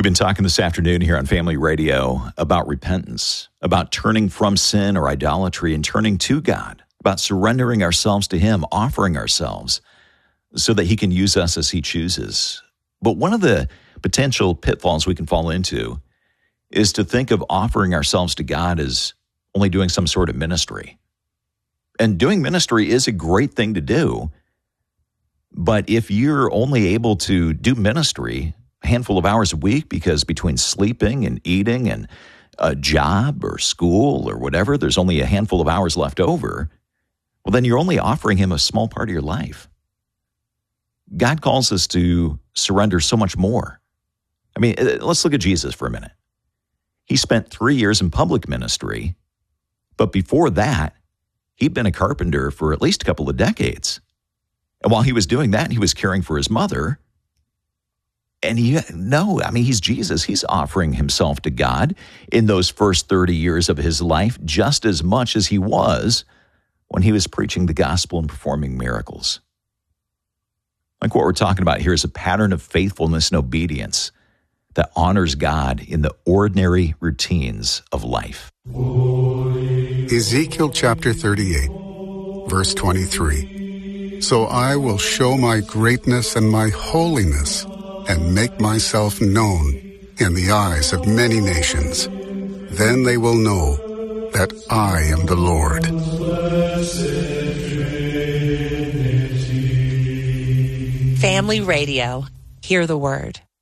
We've been talking this afternoon here on Family Radio about repentance, about turning from sin or idolatry and turning to God, about surrendering ourselves to Him, offering ourselves so that He can use us as He chooses. But one of the potential pitfalls we can fall into is to think of offering ourselves to God as only doing some sort of ministry. And doing ministry is a great thing to do, but if you're only able to do ministry a handful of hours a week because between sleeping and eating and a job or school or whatever, there's only a handful of hours left over, well, then you're only offering Him a small part of your life. God calls us to surrender so much more. I mean, let's look at Jesus for a minute. He spent 3 years in public ministry, but before that, he'd been a carpenter for at least a couple of decades. And while he was doing that, he was caring for his mother. And he's Jesus. He's offering himself to God in those first 30 years of his life just as much as he was when he was preaching the gospel and performing miracles. Like what we're talking about here is a pattern of faithfulness and obedience that honors God in the ordinary routines of life. Ezekiel chapter 38, verse 23. So I will show my greatness and my holiness and make myself known in the eyes of many nations. Then they will know that I am the Lord. Family Radio. Hear the word.